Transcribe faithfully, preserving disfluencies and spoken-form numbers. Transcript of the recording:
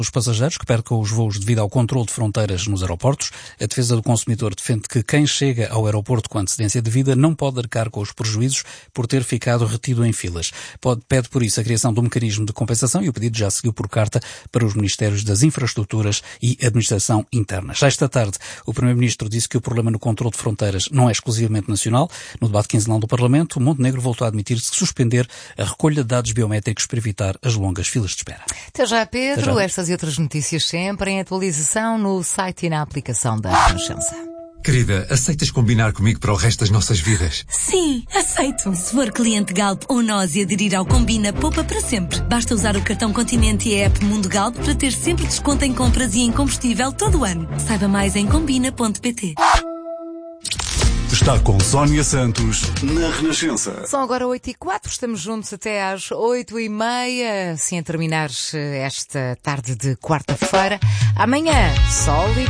Os passageiros que percam os voos devido ao controle de fronteiras nos aeroportos. A defesa do consumidor defende que quem chega ao aeroporto com antecedência devida não pode arcar com os prejuízos por ter ficado retido em filas. Pode, pede por isso a criação de um mecanismo de compensação e o pedido já seguiu por carta para os Ministérios das Infraestruturas e Administração Interna. Já esta tarde, o Primeiro-Ministro disse que o problema no controle de fronteiras não é exclusivamente nacional. No debate quinzenal do Parlamento, o Montenegro voltou a admitir que suspender a recolha de dados biométricos para evitar as longas filas de espera. Até já, Pedro. Até já. Estas e outras notícias sempre em atualização no site e na aplicação da Renascença. Querida, aceitas combinar comigo para o resto das nossas vidas? Sim, aceito. Se for cliente Galp ou nós e aderir ao Combina, poupa para sempre. Basta usar o cartão Continente e a app Mundo Galp para ter sempre desconto em compras e em combustível todo o ano. Saiba mais em combina ponto pt. Está com Sónia Santos na Renascença. São agora oito e quatro, estamos juntos até às oito e meia, assim a terminar esta tarde de quarta-feira. Amanhã, sol e